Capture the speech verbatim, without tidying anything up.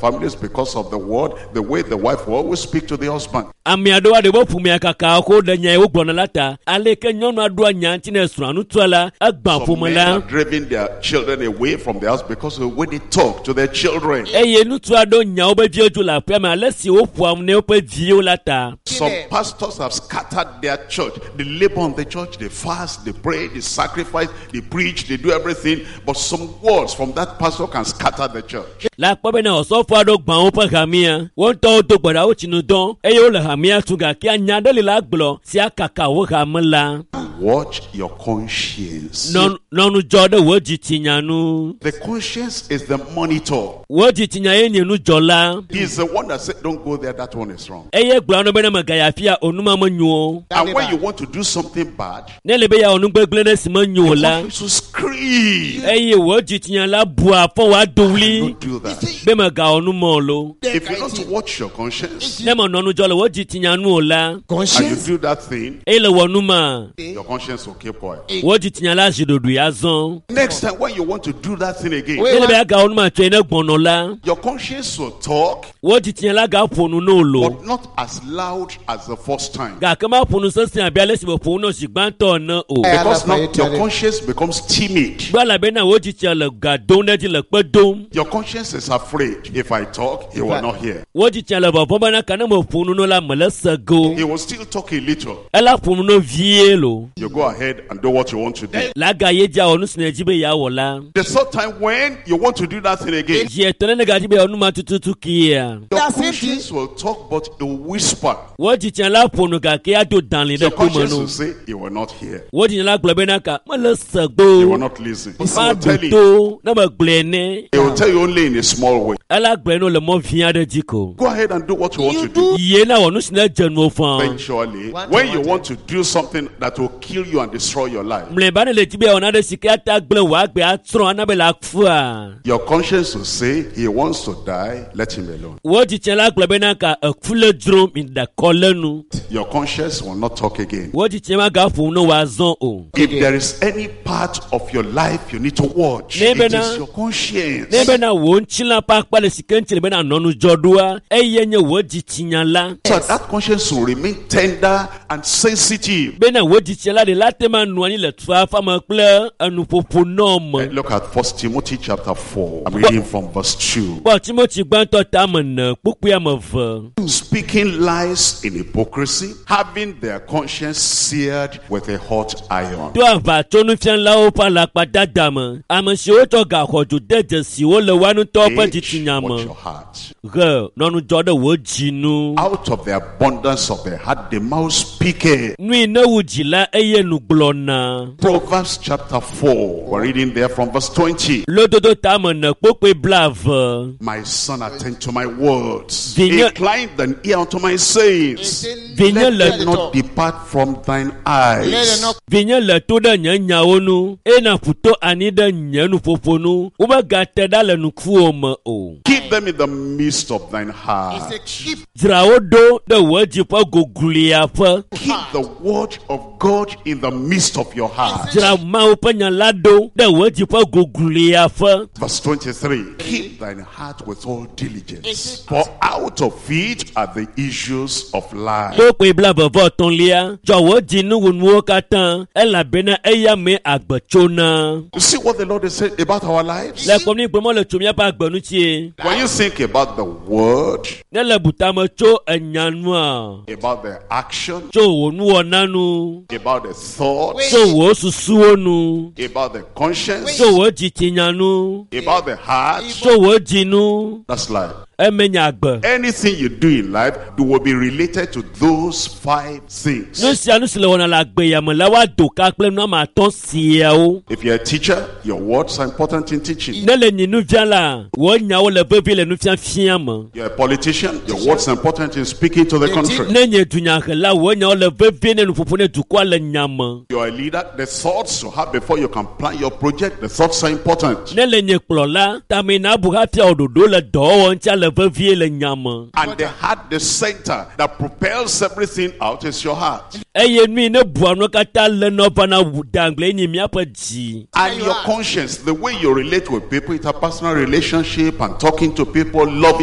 families because of the word, the way the wife will always speak to the husband. Amiado ade bo pumi akaka ko de nya e wo gbona lata ale ke nyonu ado anya nti na suranu tuala agba Some men are fomala driving their children away from the house because of the way they talk to their children. eye nu tu ado nya wo be vieju la pe ma lesi wo puam ne wo pe vie lata. Some pastors have scattered their church. They labor on the church, they fast, they pray, they sacrifice, they preach, they do everything. But some words from that pastor can scatter the church. La pa be na oso fo ado gba wo pa gamia won to to gbada wo chinu don eye wo la hamia tuga ki anya de la gbo si akaka wo gamla. Watch your conscience. Non nonu jode wo jitinyanu. The conscience is the monitor. Wo jitinya ye nu jola. He's the one that said, don't go there, that one is wrong. Eye gba no be na magaya fia onuma manyo. And when you want to do something bad, Ne le be ya onu gbegle na simanyo la. you to scream. Eye wo jitinya la bua fo wa dowli. Don't do that. Be maga onu mo lo. If you don't watch your conscience, Ne mo nonu jole wo jitinya nu ola. and you Conscience. do that thing, Ele wonu ma. your conscience will keep quiet. Wo jitinya la jidodu ya zon. Next time when you want to do that thing again, Wait. Ele be aga onu ma twe ne gbono la. your conscience will talk, Wo jitinya la ga ponu no lo. but not as loud as the first time. Ga kama ponu so sin abi ale si bo ponu si gbanto na o. Because now your conscience becomes timid. Gba la be na wo jitinya le ga don na ji le pe dom. Your conscience is afraid. If I talk, he will not hear. Wo jitinya le bo bo na kana mo ponu no la mele sago. He will still talk a little. Ela ponu no vie lo. You go ahead and do what you want to do. La ga ye ja onu sin ejibe ya wola. The third time when you want to do that thing again, Je tene ne ga jibe onu ma tututu kia. your That's it. conscience will talk, but it will whisper. Wo jitinya la ponu ga ke ado dan le de Your ko conscience will mono. say, he will not hear. Wo jitinya la glo be na ka mo le He will sago. not listen. He Ma will tell you. to na ma gble ne. He will tell you only in a small way. Ela gble no le mo via de jiko. Go ahead and do what you want You to do. Ye na onu sin jenu fan. Eventually, What when you you want want to do something that will kill you and destroy your life, Mle ba ne le jibe ona de sikata gble wa gbe atro ana be la fua. your conscience will say, he wants to die, let him alone. Wo jitinya la gble be na ka akule drum in da kolenu. Your conscience will not talk again. Wo jitinya ma ga fu no wa zon o. If there is any part of your life you need to watch, Maybe it na- is your conscience. Ne be na wo nchila pa pa le sikenchi le be na nonu jodua. Eye nye wo jitinya la. So that conscience will remain tender and sensitive. Be na wo jitinya la de la tema nuani le twa fa ma kple anu popo nom. Look at First Timothy chapter four. I'm reading from verse two. Bo Timothy gbanto ta mena pupu ya mava. Speaking lies in hypocrisy, having their conscience seared with a hot iron. Do ava tonu fian la o pa la pa dada ma. Ama si o to ga hoju deje si o le wanu to pa Age, jitinya watch your ma. heart. Ge nonu jodo wo jinu. Out of the abundance of the heart, the mouth speaketh. Nui na wujila eye nu glona. Proverbs chapter four. We're reading there from verse twenty. Lododo ta mena pope blave. My son, attend to my words. Vigne- Incline thine ear unto my sayings. Vigne Let them le not depart from thine Let them eyes. not Vinya le to da nya nya onu. E na puto ani da nya nu poponu. Uba gate da le nu kuo ma o. Keep them in the midst of thine It's heart. a keep Zrawo do da waji pa gogulia pa. Keep the word of God in the midst of your heart. Zra ma o pa nya lado da waji pa gogulia pa. Verse twenty-three. Keep thine heart with all diligence, for out of it are the issues of life. Pope blave vo ton lia. Jowo jinu wonu katan. Ela bena eya me agbachona. You see what the Lord has said about our lives? Le kom ni gbemo le tumia pa agbanu tie. When you think about the word, Ne le butama cho enyanu a. about the action, Cho wonu onanu. about the thought, Cho wo susu onu. about the conscience, Cho wo jitinyanu. about the heart, Cho wo jinu. that's life. Emenya agbe. Anything you do in life will be related to those five things. No si anu sile wona la gbe ya mo la wa do ka ple no ma ton si o. If you're a teacher, your words are important in teaching. Ne le nyinu via la. Wo nya wo le vevi le nu fia fia mo. You're a politician, your words are important in speaking to the country. Ne nye dunya ke la wo nya wo le vevi ne nu popo ne du kwa le nya mo. You're a leader, the thoughts you have before you can plan your project, the thoughts are important. Ne le nye kplo la. Tami na bu ha fia ododo le do wo ntia le vevi le nya mo. And the heart, the center that propels everything out is your heart. Eye nui ne bu anu kata le no pa na dangle ni mi apa ji. And your conscience, the way you relate with people, it's a personal relationship and talking to people, loving